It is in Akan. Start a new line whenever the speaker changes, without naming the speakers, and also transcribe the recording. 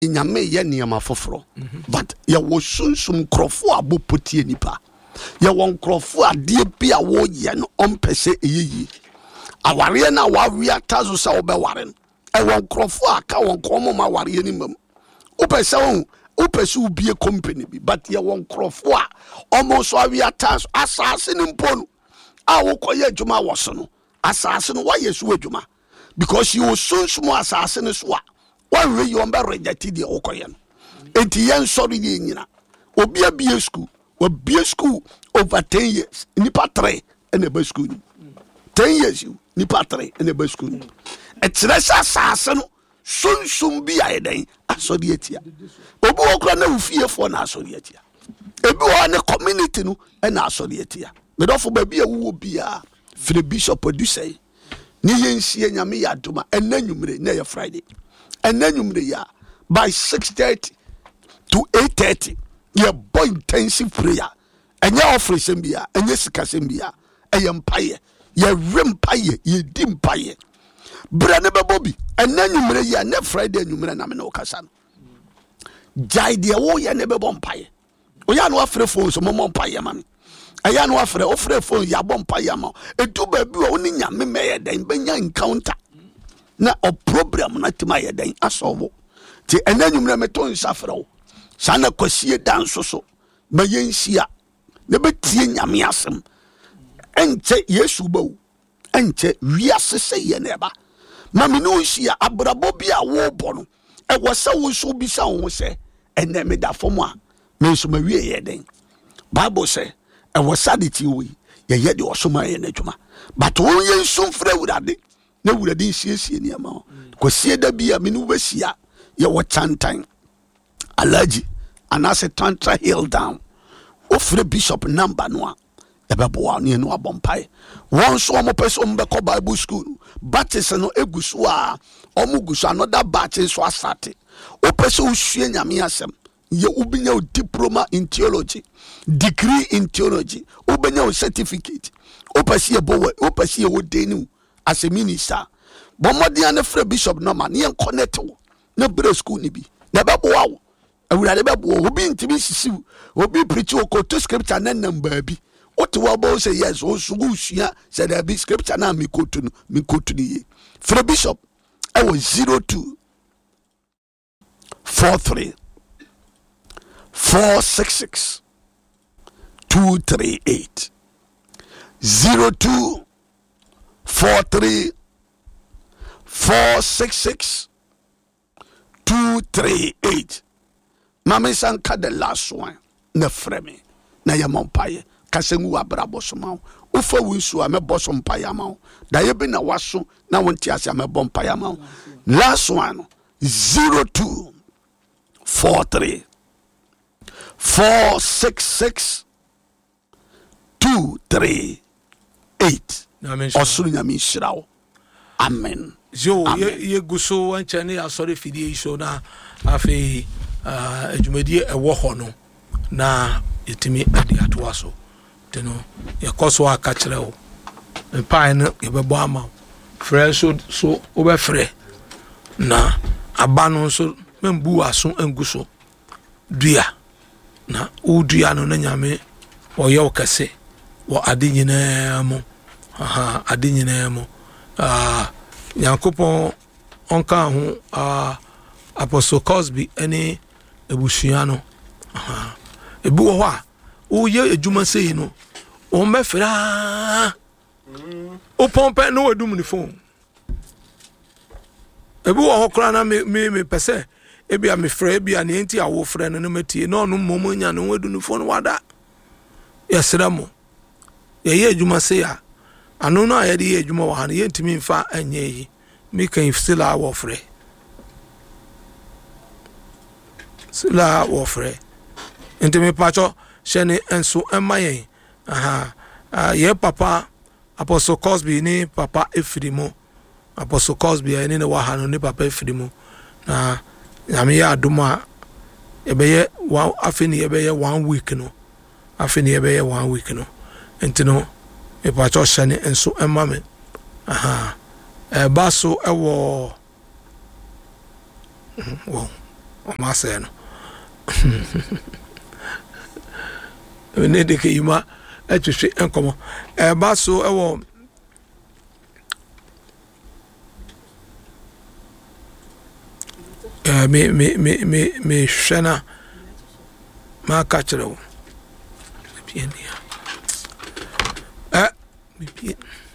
nyame ye niyama foforo but ye wo sunsum krofo abopotie nipa ye won krofo ade bia wo ye no ompese eyiyi aware na wa tazo sa obeware no e won krofo aka won kromo ma ware ni mam upese ubie company bi but ye won krofo a almost awia tazo asase ni mponu a wo koye adwuma wo so no asase no wa yesu adwuma because you sunsum asase no so a one way you are rejected the okoyen. Enti yen sorry ye nyina. Obi a school. We be school over 10 years. Nipa 3 in the school. 10 years you nipa 3 in the school. It's less assassin soon be a day associatia. Obi okra na ufie for na associatia. Ebi one community no and associatia. But of baby a wo bia for bishop producer. Ni yen sie nyame ya doma enanyumre na ya Friday. And then you by 6:30 to 8:30, you boy intensive prayer. And you offer sembia, and you sembia, and you empire, you rimpire, you dimpire. Brother Bobby, and then you never Friday, you may not know Cassan. Jai dear, oh, you never bompire. We are no afraid for some more pire man. I am no afraid for ya bompire. A two baby only me may then benya encounter. Na o problem na tima ye den asowo ti enanyum na meton safro sana kwasie dan so ma yensia ne betie nyame asem enche yesu bawo enche wiase se ye neba ma me no hia abrabo bia wo bo no e wo se wo so bi sa wo se ene me da fom a me so ma wie ye den bible say e wo saditi we ye de osoma ye na dwuma but wo yensu fra wurade na wurade siesie ni ama kwasie da bia me no besia ye wo chantan alaji anase tantra hill down ofre bishop number no a ebebo ne no abompai won so mo person be ko bible school batches no egusu a omugusu another batch so asate o person usue nyame asem ye ubinya diploma in theology degree in theology ubenya certificate o person ye bowe o person ye wo denu as a minister bomodi an free bishop no man ye connect wo na bre school ni bi na bebo wa wo awurade bebo obi ntimi sisiw obi preach o ko to scripture na number bi what we about say yes o sugu sua say there be scripture na me quote ni free bishop I was 02 43 466 238 02 43 466 238 Mama sanka the last one na frame na ya mompaye kasengu abrabo soma ufa winsu a me bosom paya ma da ye bi na waso na wonti ase me bompaya ma last one 02 43 466 238 osuru nyame shirawo amen
jo ye guso wanchane asori fidie so na afi adwumadi ewo ho no na yetimi ade atoa so teno yakoso aka kire wo mpai no yebebo ama frɛ so obɛfrɛ na abano so membu aso anguso dua na udua no na nyame oyɛ okase wo ade nyinaa mo ade nyinaa mo Yankopon onka ho Apostle Cosby any ebusuano ebu wo a wo ye adwuma sei no o mefra o pompe no wadum ni phone ebu wo kora na me pese ebia me fra ebia ne enti awo fra no matie no no momo nya no wadu ni phone wada yesra mo ye adwuma sei a anu no ayede ye adwuma wo han ye ntimi mfa anye yi me kan still awo fra sila wo fra ntimi pacho shene enso emayen ye papa Apostle Cosby ni papa Efrimo Apostle Cosby ni na wa hanu ni papa Efrimo na yame ya aduma ebeye wa afeni ebeye 1 week no afeni ebeye 1 week no entino e pacho shene enso emame baso ewo ɔmo asɛe no ne de ka yima atwehwe nkɔmmɔ ɛba so ɛwɔ me hwɛ na maka kyerɛ wo